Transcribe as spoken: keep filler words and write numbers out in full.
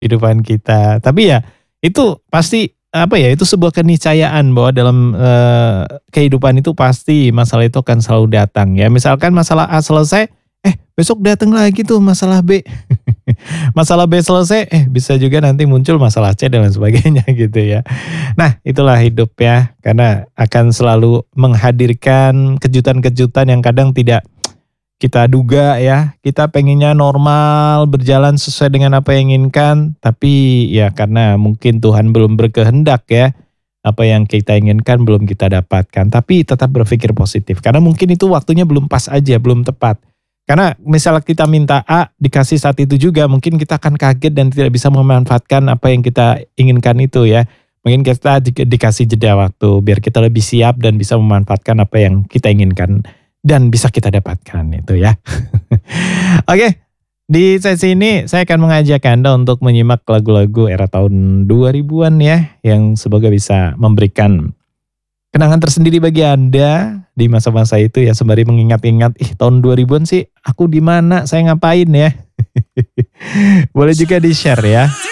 kehidupan kita. Tapi ya itu pasti apa ya, itu sebuah keniscayaan bahwa dalam uh, kehidupan itu pasti masalah itu akan selalu datang ya. Misalkan masalah A selesai, eh besok datang lagi tuh masalah B. Masalah B selesai, eh bisa juga nanti muncul masalah C dan lain sebagainya gitu ya. Nah itulah hidup ya, karena akan selalu menghadirkan kejutan-kejutan yang kadang tidak kita duga ya. Kita pengennya normal, berjalan sesuai dengan apa yang inginkan, tapi ya karena mungkin Tuhan belum berkehendak ya, apa yang kita inginkan belum kita dapatkan. Tapi tetap berpikir positif, karena mungkin itu waktunya belum pas aja, belum tepat. Karena misalnya kita minta A, dikasih saat itu juga, mungkin kita akan kaget dan tidak bisa memanfaatkan apa yang kita inginkan itu ya. Mungkin kita di, dikasih jeda waktu, biar kita lebih siap dan bisa memanfaatkan apa yang kita inginkan. Dan bisa kita dapatkan itu ya. Oke, di sesi ini saya akan mengajak Anda untuk menyimak lagu-lagu era tahun dua ribuan ya, yang semoga bisa memberikan kenangan tersendiri bagi Anda di masa-masa itu ya, sembari mengingat-ingat, ih tahun dua ribuan sih aku di mana, saya ngapain ya. Boleh juga di-share ya.